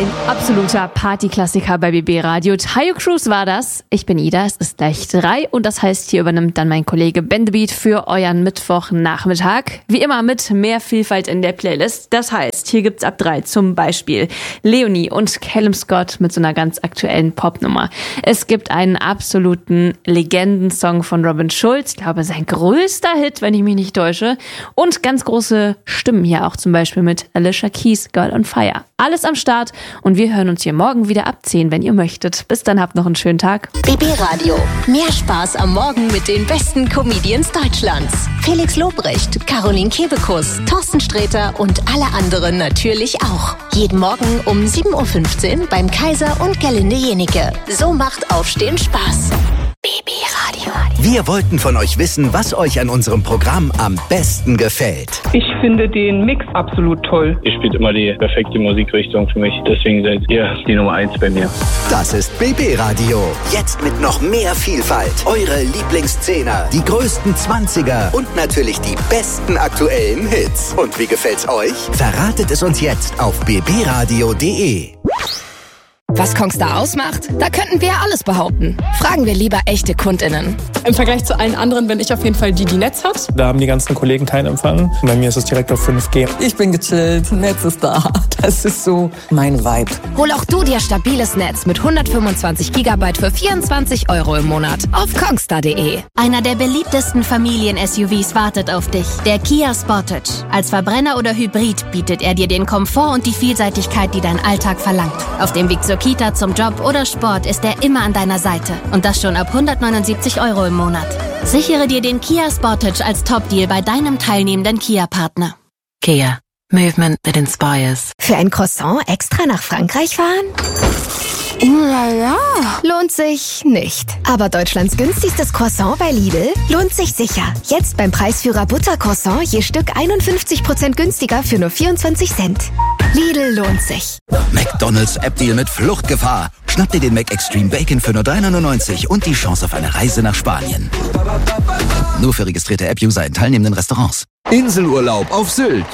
Ein absoluter Partyklassiker bei BB Radio. Tayo Cruz war das. Ich bin Ida, es ist gleich 3 und das heißt, hier übernimmt dann mein Kollege Ben The Beat für euren Mittwochnachmittag. Wie immer mit mehr Vielfalt in der Playlist. Das heißt, hier gibt's ab 3 zum Beispiel Leonie und Callum Scott mit so einer ganz aktuellen Popnummer. Es gibt einen absoluten Legendensong von Robin Schulz, ich glaube sein größter Hit, wenn ich mich nicht täusche. Und ganz große Stimmen hier auch zum Beispiel mit Alicia Keys, Girl on Fire. Alles am Start und wir hören uns hier morgen wieder ab 10, wenn ihr möchtet. Bis dann, habt noch einen schönen Tag. BB Radio. Mehr Spaß am Morgen mit den besten Comedians Deutschlands. Felix Lobrecht, Caroline Kebekus, Thorsten Sträter und alle anderen natürlich auch. Jeden Morgen um 7.15 Uhr beim Kaiser und Gerlinde Jenike. So macht Aufstehen Spaß. BB Radio. Wir wollten von euch wissen, was euch an unserem Programm am besten gefällt. Ich finde den Mix absolut toll. Ihr spielt immer die perfekte Musikrichtung für mich. Deswegen seid ihr die Nummer 1 bei mir. Das ist BB Radio. Jetzt mit noch mehr Vielfalt. Eure Lieblingsszehner, die größten 20er und natürlich die besten aktuellen Hits. Und wie gefällt's euch? Verratet es uns jetzt auf bbradio.de. Was Kongstar ausmacht? Da könnten wir ja alles behaupten. Fragen wir lieber echte KundInnen. Im Vergleich zu allen anderen bin ich auf jeden Fall die Netz hat. Da haben die ganzen Kollegen keinen Empfang. Bei mir ist es direkt auf 5G. Ich bin gechillt, Netz ist da. Das ist so mein Vibe. Hol auch du dir stabiles Netz mit 125 GB für 24 € im Monat auf kongstar.de. Einer der beliebtesten Familien-SUVs wartet auf dich. Der Kia Sportage. Als Verbrenner oder Hybrid bietet er dir den Komfort und die Vielseitigkeit, die dein Alltag verlangt. Auf dem Weg zur Kita, zum Job oder Sport ist er immer an deiner Seite. Und das schon ab 179 € im Monat. Sichere dir den Kia Sportage als Top-Deal bei deinem teilnehmenden Kia-Partner. Kia. Movement that inspires. Für ein Croissant extra nach Frankreich fahren? Ja. Lohnt sich nicht. Aber Deutschlands günstigstes Croissant bei Lidl lohnt sich sicher. Jetzt beim Preisführer Buttercroissant je Stück 51% günstiger für nur 24 Cent. Lidl lohnt sich. McDonald's App-Deal mit Fluchtgefahr. Schnapp dir den McExtreme Bacon für nur 3,99 € und die Chance auf eine Reise nach Spanien. Nur für registrierte App-User in teilnehmenden Restaurants. Inselurlaub auf Sylt.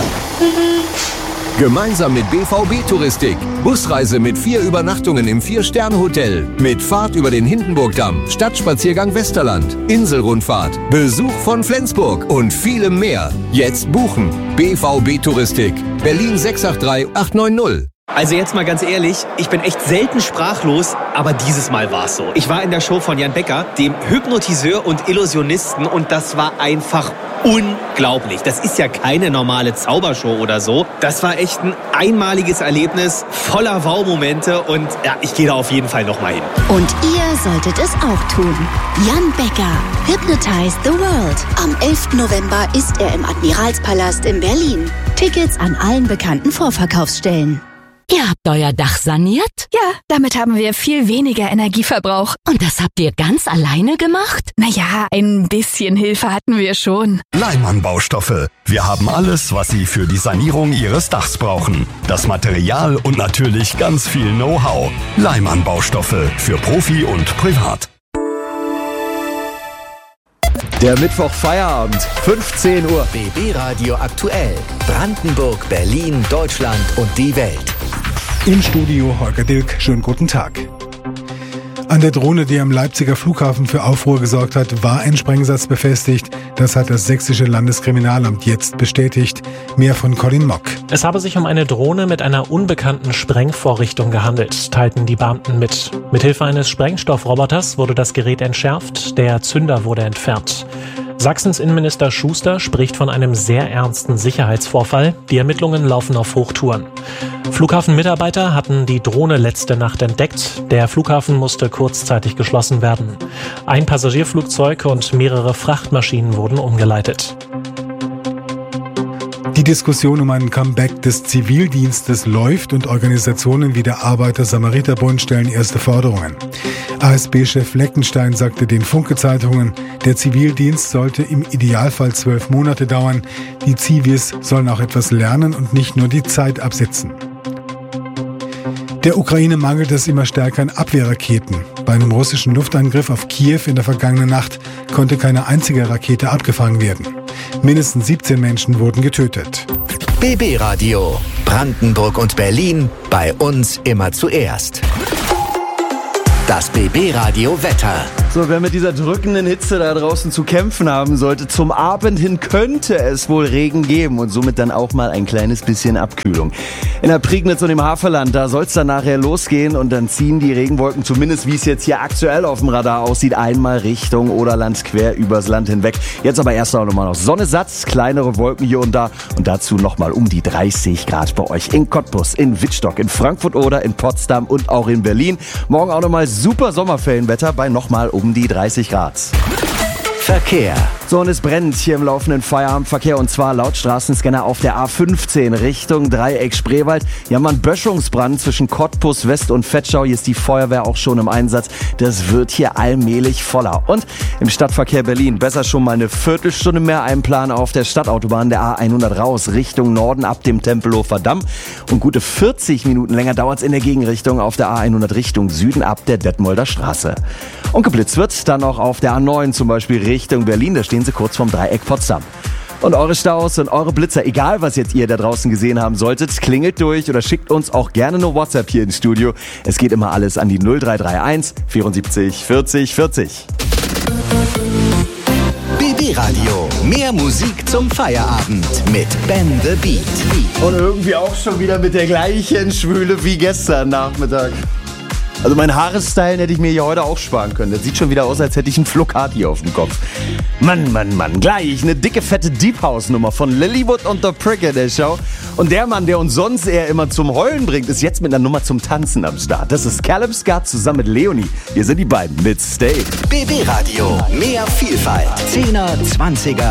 Gemeinsam mit BVB Touristik. Busreise mit 4 Übernachtungen im 4-Sterne-Hotel. Mit Fahrt über den Hindenburgdamm, Stadtspaziergang Westerland, Inselrundfahrt, Besuch von Flensburg und vielem mehr. Jetzt buchen. BVB Touristik. Berlin 683 890. Also jetzt mal ganz ehrlich, ich bin echt selten sprachlos, aber dieses Mal war es so. Ich war in der Show von Jan Becker, dem Hypnotiseur und Illusionisten, und das war einfach unglaublich. Das ist ja keine normale Zaubershow oder so. Das war echt ein einmaliges Erlebnis, voller Wow-Momente, und ja, ich gehe da auf jeden Fall nochmal hin. Und ihr solltet es auch tun. Jan Becker, Hypnotize the World. Am 11. November ist er im Admiralspalast in Berlin. Tickets an allen bekannten Vorverkaufsstellen. Ihr habt euer Dach saniert? Ja, damit haben wir viel weniger Energieverbrauch. Und das habt ihr ganz alleine gemacht? Naja, ein bisschen Hilfe hatten wir schon. Leimann Baustoffe. Wir haben alles, was Sie für die Sanierung Ihres Dachs brauchen. Das Material und natürlich ganz viel Know-how. Leimann Baustoffe für Profi und Privat. Der Mittwoch Feierabend, 15 Uhr. BB Radio aktuell. Brandenburg, Berlin, Deutschland und die Welt. Im Studio Holger Dilk. Schönen guten Tag. An der Drohne, die am Leipziger Flughafen für Aufruhr gesorgt hat, war ein Sprengsatz befestigt. Das hat das sächsische Landeskriminalamt jetzt bestätigt. Mehr von Colin Mock. Es habe sich um eine Drohne mit einer unbekannten Sprengvorrichtung gehandelt, teilten die Beamten mit. Mithilfe eines Sprengstoffroboters wurde das Gerät entschärft, der Zünder wurde entfernt. Sachsens Innenminister Schuster spricht von einem sehr ernsten Sicherheitsvorfall. Die Ermittlungen laufen auf Hochtouren. Flughafenmitarbeiter hatten die Drohne letzte Nacht entdeckt. Der Flughafen musste kurzzeitig geschlossen werden. Ein Passagierflugzeug und mehrere Frachtmaschinen wurden umgeleitet. Die Diskussion um ein Comeback des Zivildienstes läuft und Organisationen wie der Arbeiter-Samariter-Bund stellen erste Forderungen. ASB-Chef Fleckenstein sagte den Funke-Zeitungen, der Zivildienst sollte im Idealfall 12 Monate dauern. Die Zivis sollen auch etwas lernen und nicht nur die Zeit absitzen. Der Ukraine mangelt es immer stärker an Abwehrraketen. Bei einem russischen Luftangriff auf Kiew in der vergangenen Nacht konnte keine einzige Rakete abgefangen werden. Mindestens 17 Menschen wurden getötet. BB Radio. Brandenburg und Berlin, bei uns immer zuerst. Das BB Radio Wetter. So, wer mit dieser drückenden Hitze da draußen zu kämpfen haben sollte, zum Abend hin könnte es wohl Regen geben und somit dann auch mal ein kleines bisschen Abkühlung. In der Prignitz und im Havelland, da soll es dann nachher losgehen und dann ziehen die Regenwolken, zumindest wie es jetzt hier aktuell auf dem Radar aussieht, einmal Richtung Oderland quer übers Land hinweg. Jetzt aber erst noch mal noch Sonne satt, kleinere Wolken hier und da und dazu nochmal um die 30 Grad bei euch in Cottbus, in Wittstock, in Frankfurt oder in Potsdam und auch in Berlin. Morgen auch nochmal super Sommerferienwetter bei nochmal um die 30 Grad. Verkehr. So, und es brennt hier im laufenden Feierabendverkehr und zwar laut Straßenscanner auf der A15 Richtung Dreieck Spreewald. Hier haben wir einen Böschungsbrand zwischen Cottbus West und Vetschau. Hier ist die Feuerwehr auch schon im Einsatz. Das wird hier allmählich voller. Und im Stadtverkehr Berlin besser schon mal eine Viertelstunde mehr einplanen auf der Stadtautobahn der A100 raus Richtung Norden ab dem Tempelhofer Damm. Und gute 40 Minuten länger dauert es in der Gegenrichtung auf der A100 Richtung Süden ab der Detmolder Straße. Und geblitzt wird dann auch auf der A9 zum Beispiel Richtung Berlin. Da stehen sie kurz vorm Dreieck Potsdam. Und eure Staus und eure Blitzer, egal was jetzt ihr da draußen gesehen haben solltet, klingelt durch oder schickt uns auch gerne eine WhatsApp hier ins Studio. Es geht immer alles an die 0331 74 40 40. BB Radio. Mehr Musik zum Feierabend mit Ben the Beat. Und irgendwie auch schon wieder mit der gleichen Schwüle wie gestern Nachmittag. Also mein Haaresstylen hätte ich mir hier heute auch sparen können. Das sieht schon wieder aus, als hätte ich einen Flokat hier auf dem Kopf. Mann. Gleich eine dicke, fette Deep House Nummer von Lilywood und The Prick in der Show. Und der Mann, der uns sonst eher immer zum Heulen bringt, ist jetzt mit einer Nummer zum Tanzen am Start. Das ist Caleb Scott zusammen mit Leonie. Hier sind die beiden mit Stay. BB Radio. Mehr Vielfalt. 10er, 20er